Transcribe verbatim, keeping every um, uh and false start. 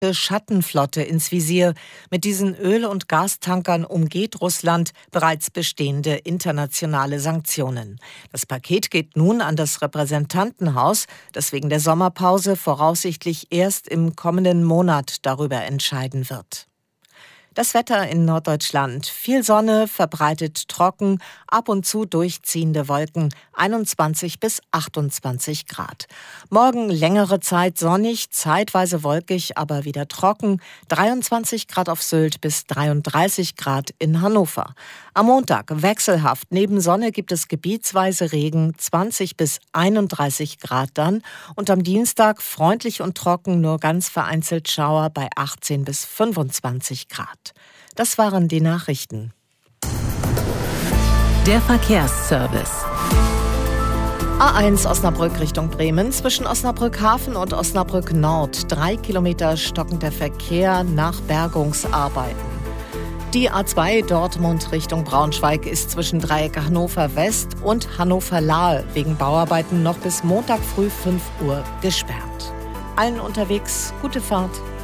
Schattenflotte ins Visier. Mit diesen Öl- und Gastankern umgeht Russland bereits bestehende internationale Sanktionen. Das Paket geht nun an das Repräsentantenhaus, das wegen der Sommerpause voraussichtlich erst im kommenden Monat darüber entscheiden wird. Das Wetter in Norddeutschland. Viel Sonne, verbreitet trocken, ab und zu durchziehende Wolken, einundzwanzig bis achtundzwanzig Grad. Morgen längere Zeit sonnig, zeitweise wolkig, aber wieder trocken, dreiundzwanzig Grad auf Sylt bis dreiunddreißig Grad in Hannover. Am Montag wechselhaft, neben Sonne gibt es gebietsweise Regen, zwanzig bis einunddreißig Grad dann. Und am Dienstag freundlich und trocken, nur ganz vereinzelt Schauer bei achtzehn bis fünfundzwanzig Grad. Das waren die Nachrichten. Der Verkehrsservice. A eins Osnabrück Richtung Bremen, zwischen Osnabrück Hafen und Osnabrück Nord. Drei Kilometer stockender Verkehr nach Bergungsarbeiten. Die A zwei Dortmund Richtung Braunschweig ist zwischen Dreieck Hannover West und Hannover Lahe wegen Bauarbeiten noch bis Montag früh fünf Uhr gesperrt. Allen unterwegs gute Fahrt.